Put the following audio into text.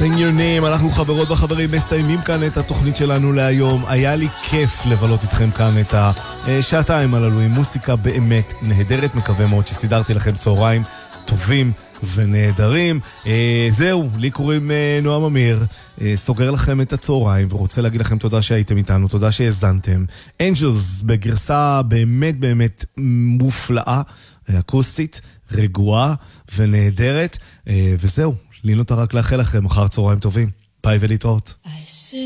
Sing Your Name. אנחנו חברות וחברים מסיימים כאן את התוכנית שלנו להיום. היה לי כיף לבלות איתכם כאן את השעתיים הללו עם מוסיקה באמת נהדרת. מקווה מאוד שסידרתי לכם צהריים טובים ונהדרים. זהו, לי קוראים נועם אמיר, סוגר לכם את הצהריים ורוצה להגיד לכם תודה שהייתם איתנו, תודה שהזנתם. Angels בגרסה באמת באמת מופלאה, אקוסטית, רגועה ונהדרת, וזהו, לי נותר רק לאחל לכם אחר צהריים טובים. ביי ולהתראות.